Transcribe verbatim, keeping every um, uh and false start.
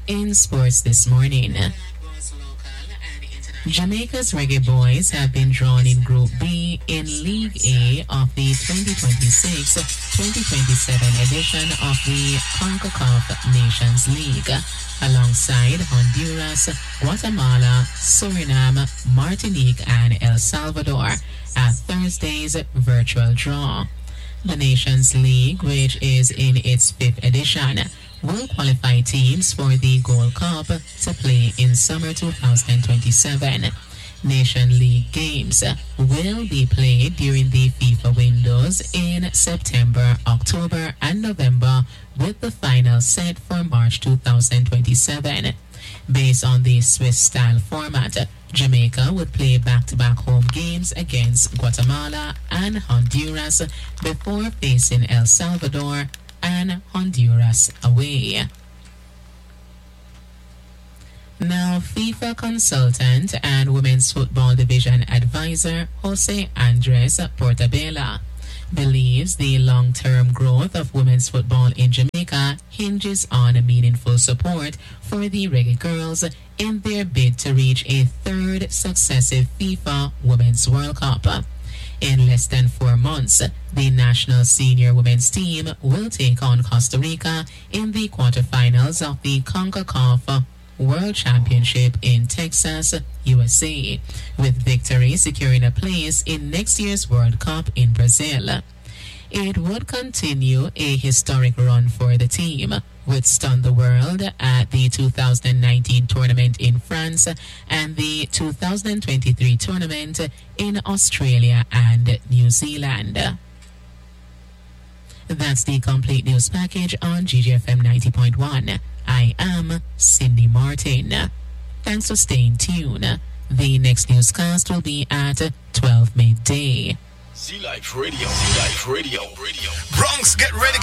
In sports this morning, Jamaica's Reggae Boys have been drawn in Group B in League A of the twenty twenty-six twenty twenty-seven edition of the CONCACAF Nations League, alongside Honduras, Guatemala, Suriname, Martinique, and El Salvador at Thursday's virtual draw. The Nations League, which is in its fifth edition, will qualify teams for the Gold Cup to play in summer twenty twenty-seven. Nation League games will be played during the FIFA windows in September, October, and November, with the final set for March twenty twenty-seven. Based on the Swiss-style format, Jamaica would play back-to-back home games against Guatemala and Honduras before facing El Salvador and Honduras away. Now, FIFA consultant and Women's Football Division advisor Jose Andres Portabella believes the long-term growth of women's football in Jamaica hinges on a meaningful support for the Reggae Girls in their bid to reach a third successive FIFA Women's World Cup. In less than four months, the national senior women's team will take on Costa Rica in the quarterfinals of the CONCACAF World Championship in Texas, U S A, with victory securing a place in next year's World Cup in Brazil. It would continue a historic run for the team, which stunned the world at the two thousand nineteen tournament in France and the two thousand twenty-three tournament in Australia and New Zealand. That's the complete news package on G G F M ninety point one. I am Cindy Martin. Thanks for staying tuned. The next newscast will be at twelve midday. Z Life Radio, Z Life Radio, Radio. Bronx, get ready.